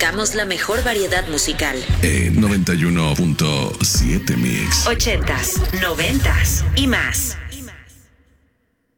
buscamos la mejor variedad musical. 91.7 Mix. 80s, 90s y más.